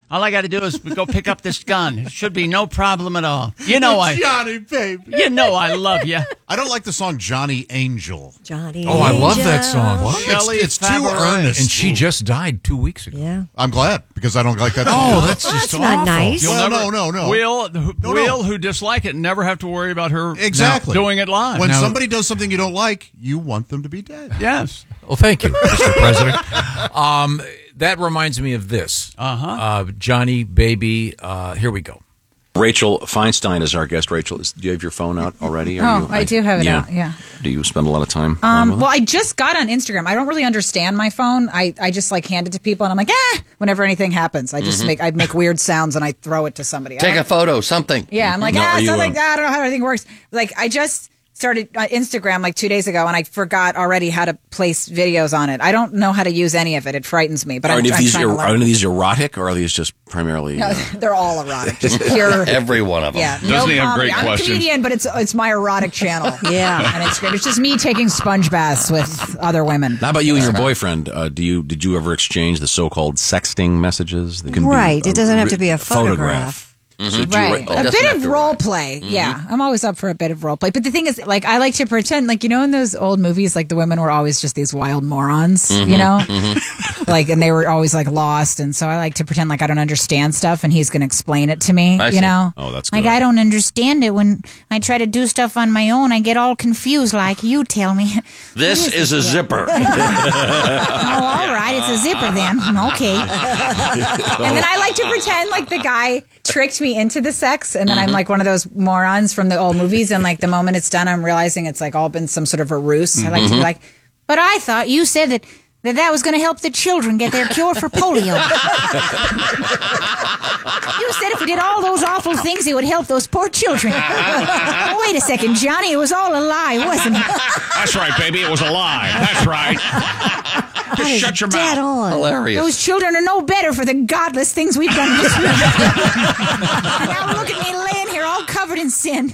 All I got to do is go pick up this gun. It should be no problem at all. Johnny, baby. You know I love you. I don't like the song Johnny Angel. Johnny Oh, I love that song. It's too earnest. And she just died 2 weeks ago. Yeah. I'm glad, because I don't like that song. Oh, that's just that's awful. not nice. No. Will, who dislike it, never have to worry about her doing it live. When somebody does something you don't like, you want them to be dead. Yes. Well, thank you, Mr. President. That reminds me of this. Johnny, baby, here we go. Rachel Feinstein is our guest. Rachel, do you have your phone out already? I do have it out, yeah. Do you spend a lot of time? Well, I just got on Instagram. I don't really understand my phone. I just like hand it to people, and I'm like, whenever anything happens. I just make weird sounds, and I throw it to somebody. Take a photo, something. Yeah, I'm like, something like that. I don't know how everything works. Like, I just started Instagram like 2 days ago, and I forgot already how to place videos on it. I don't know how to use any of it. It frightens me. But are any of these erotic, or are these just primarily? No, they're all erotic. Just pure. Every one of them. Yeah. Doesn't he have great I'm questions? a comedian, but it's my erotic channel. Yeah. And it's great. It's just me taking sponge baths with other women. How about you and your boyfriend? Did you ever exchange the so-called sexting messages? That can Right. be It doesn't have to be a photograph. So Right. A bit of role play. Yeah. I'm always up for a bit of role play. But the thing is, like, I like to pretend, like, you know, in those old movies, like, the women were always just these wild morons, you know? Like, and they were always, like, lost. And so I like to pretend like I don't understand stuff and he's going to explain it to me, you know? Oh, that's good. Like, I don't understand it. When I try to do stuff on my own, I get all confused, like, you tell me. This is a zipper. Oh, all right. It's a zipper then. Okay. And then I like to pretend like the guy tricked me into the sex, and then I'm like one of those morons from the old movies, and like the moment it's done, I'm realizing it's like all been some sort of a ruse. I like to be like, but I thought you said that was going to help the children get their cure for polio. You said if we did all those awful things, it would help those poor children. Wait a second, Johnny, it was all a lie, wasn't it? That's right, baby. It was a lie. That's right. Just shut your Dead mouth. on. Hilarious. Those children are no better for the godless things we've done this week. Now look at me laying here all covered in sin.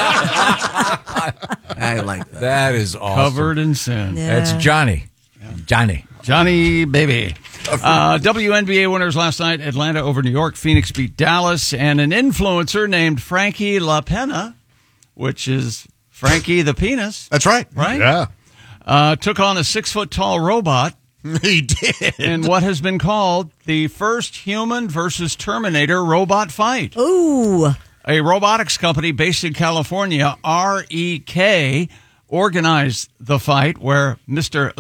I like that. That is awesome. Covered in sin. Yeah. That's Johnny. Johnny, baby. WNBA winners last night, Atlanta over New York, Phoenix beat Dallas, and an influencer named Frankie LaPena, which is Frankie the Penis. That's right. Right? Yeah. Took on a 6-foot-tall robot He did. in what has been called the first human versus Terminator robot fight. Ooh. A robotics company based in California, REK, organized the fight where Mr.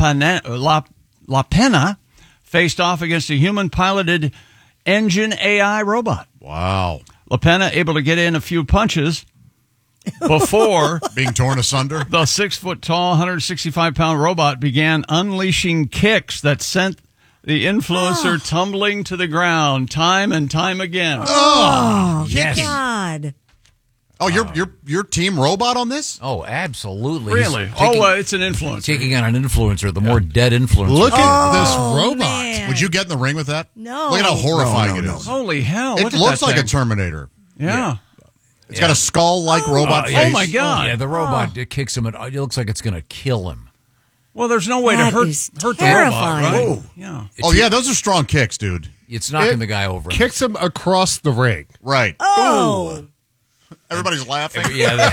LaPena faced off against a human-piloted engine AI robot. Wow. LaPena able to get in a few punches before Being torn asunder. the 6-foot-tall, 165-pound robot began unleashing kicks that sent the influencer tumbling to the ground time and time again. Oh, Yes. God. Oh, you're team robot on this? Oh, absolutely. Really? He's taking, It's an influencer. taking on an influencer, the more dead influencer. Look at this robot. man. Would you get in the ring with that? No. Look at how horrifying it is. Holy hell. It look at looks that like a thing. Terminator. Yeah. It's got a skull-like robot face. Oh, my God. Yeah, the robot it kicks him. It looks like it's going to kill him. Well, there's no way That to is hurt the terrifying. robot, right? Whoa. Yeah. Oh, yeah, those are strong kicks, dude. It's knocking the guy over. Kicks him across the ring. Right. Oh. Everybody's laughing. Yeah.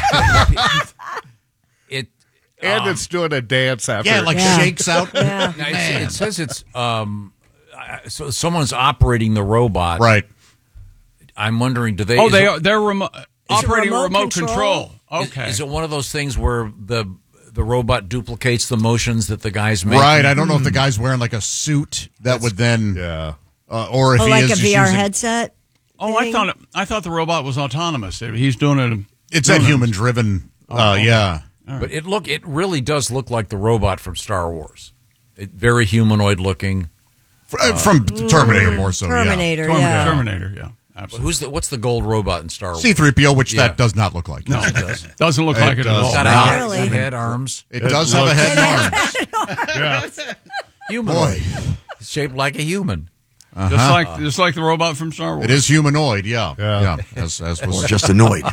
It And it's doing a dance after. Yeah, like Yeah. shakes out. Yeah. now, it says it's so someone's operating the robot. Right. I'm wondering, do they? Oh, is it- they're operating remote remote control? control. Is- Okay. Is it one of those things where the robot duplicates the motions that the guy's making? Right. I don't know if the guy's wearing like a suit that would then, Yeah. or if Oh, he like is a just VR using, headset? Oh, thing? I thought the robot was autonomous. He's doing it. It's that human-driven. Yeah. But it really does look like the robot from Star Wars. Very humanoid looking. From Terminator more so. Terminator, yeah. Terminator, yeah. Absolutely. What's the gold robot in Star Wars? C-3PO, which Yeah. that does not look like. No, it doesn't look like it at does all. Got a not. head, Really? got a head, arms. It does have a head and arms. Yeah. Humanoid. Boy, It's shaped like a human. Just like the robot from Star Wars. it is humanoid. Yeah. Yeah. As was Just annoyed.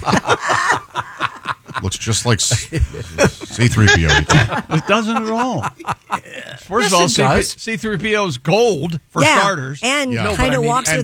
looks just like C-3PO. It doesn't at all. First of all, it does. C-3PO's gold for Yeah. starters. And Yeah. No, but kind I of mean- walks and